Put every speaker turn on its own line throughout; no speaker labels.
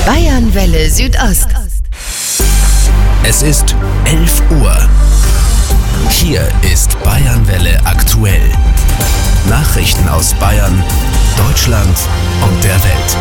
Bayernwelle Südost.
Es ist 11 Uhr. Hier ist Bayernwelle aktuell. Nachrichten aus Bayern, Deutschland und der Welt.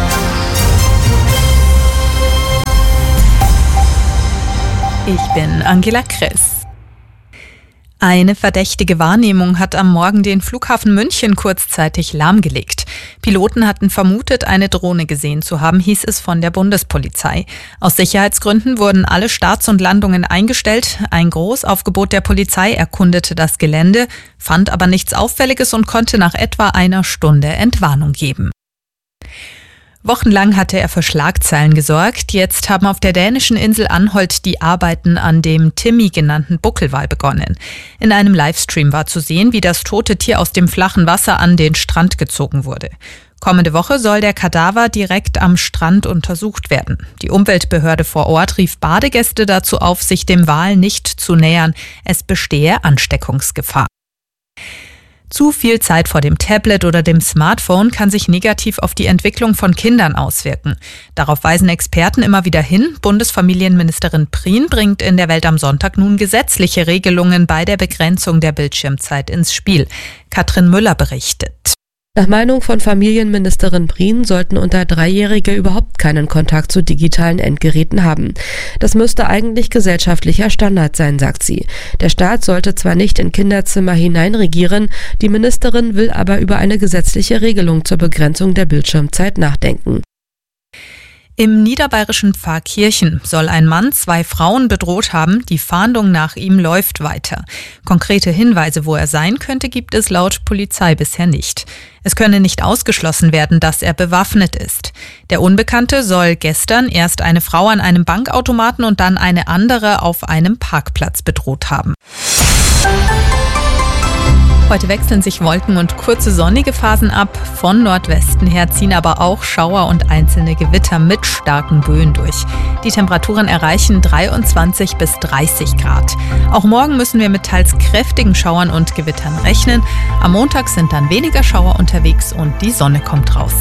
Ich bin Angela Kress. Eine verdächtige Wahrnehmung hat am Morgen den Flughafen München kurzzeitig lahmgelegt. Piloten hatten vermutet, eine Drohne gesehen zu haben, hieß es von der Bundespolizei. Aus Sicherheitsgründen wurden alle Starts und Landungen eingestellt. Ein Großaufgebot der Polizei erkundete das Gelände, fand aber nichts Auffälliges und konnte nach etwa einer Stunde Entwarnung geben. Wochenlang hatte er für Schlagzeilen gesorgt. Jetzt haben auf der dänischen Insel Anholt die Arbeiten an dem Timmy genannten Buckelwal begonnen. In einem Livestream war zu sehen, wie das tote Tier aus dem flachen Wasser an den Strand gezogen wurde. Kommende Woche soll der Kadaver direkt am Strand untersucht werden. Die Umweltbehörde vor Ort rief Badegäste dazu auf, sich dem Wal nicht zu nähern. Es bestehe Ansteckungsgefahr. Zu viel Zeit vor dem Tablet oder dem Smartphone kann sich negativ auf die Entwicklung von Kindern auswirken. Darauf weisen Experten immer wieder hin. Bundesfamilienministerin Prien bringt in der Welt am Sonntag nun gesetzliche Regelungen bei der Begrenzung der Bildschirmzeit ins Spiel. Katrin Müller berichtet.
Nach Meinung von Familienministerin Prien sollten unter Dreijährige überhaupt keinen Kontakt zu digitalen Endgeräten haben. Das müsste eigentlich gesellschaftlicher Standard sein, sagt sie. Der Staat sollte zwar nicht in Kinderzimmer hineinregieren, die Ministerin will aber über eine gesetzliche Regelung zur Begrenzung der Bildschirmzeit nachdenken.
Im niederbayerischen Pfarrkirchen soll ein Mann 2 Frauen bedroht haben. Die Fahndung nach ihm läuft weiter. Konkrete Hinweise, wo er sein könnte, gibt es laut Polizei bisher nicht. Es könne nicht ausgeschlossen werden, dass er bewaffnet ist. Der Unbekannte soll gestern erst eine Frau an einem Bankautomaten und dann eine andere auf einem Parkplatz bedroht haben. Heute wechseln sich Wolken und kurze sonnige Phasen ab. Von Nordwesten her ziehen aber auch Schauer und einzelne Gewitter mit starken Böen durch. Die Temperaturen erreichen 23 bis 30 Grad. Auch morgen müssen wir mit teils kräftigen Schauern und Gewittern rechnen. Am Montag sind dann weniger Schauer unterwegs und die Sonne kommt raus.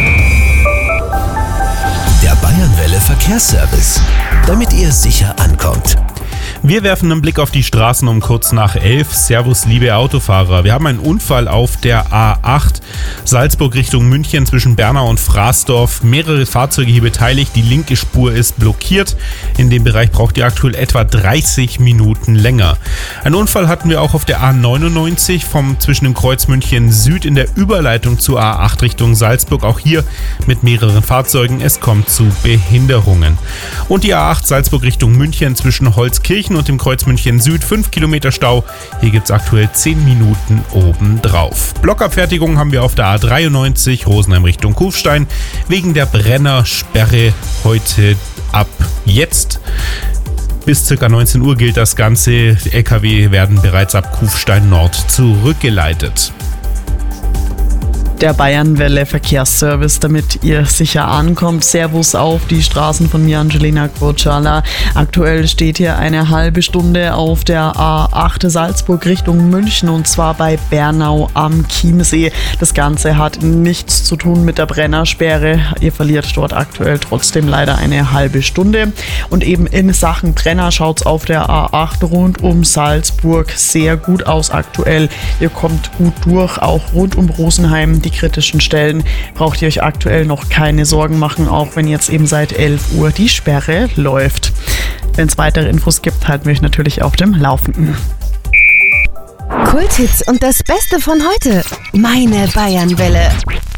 Der Bayernwelle Verkehrsservice, damit ihr sicher ankommt.
Wir werfen einen Blick auf die Straßen um kurz nach 11. Servus, liebe Autofahrer. Wir haben einen Unfall auf der A8 Salzburg Richtung München zwischen Bernau und Fraßdorf. Mehrere Fahrzeuge hier beteiligt. Die linke Spur ist blockiert. In dem Bereich braucht ihr aktuell etwa 30 Minuten länger. Einen Unfall hatten wir auch auf der A99 zwischen dem Kreuz München Süd in der Überleitung zur A8 Richtung Salzburg. Auch hier mit mehreren Fahrzeugen. Es kommt zu Behinderungen. Und die A8 Salzburg Richtung München zwischen Holzkirchen und dem Kreuz München Süd, 5 Kilometer Stau. Hier gibt es aktuell 10 Minuten obendrauf. Blockabfertigung haben wir auf der A93 Rosenheim Richtung Kufstein. Wegen der Brennersperre heute ab jetzt. Bis ca. 19 Uhr gilt das Ganze. Die LKW werden bereits ab Kufstein Nord zurückgeleitet.
Der Bayernwelle Verkehrsservice, damit ihr sicher ankommt. Servus auf die Straßen von mir, Angelina Kurczala. Aktuell steht hier eine halbe Stunde auf der A8 Salzburg Richtung München und zwar bei Bernau am Chiemsee. Das Ganze hat nichts zu tun mit der Brennersperre. Ihr verliert dort aktuell trotzdem leider eine halbe Stunde. Und eben in Sachen Brenner schaut es auf der A8 rund um Salzburg sehr gut aus aktuell. Ihr kommt gut durch, auch rund um Rosenheim. Die kritischen Stellen braucht ihr euch aktuell noch keine Sorgen machen, auch wenn jetzt eben seit 11 Uhr die Sperre läuft. Wenn es weitere Infos gibt, halten wir euch natürlich auf dem Laufenden.
Kulthits und das Beste von heute. Meine Bayernwelle.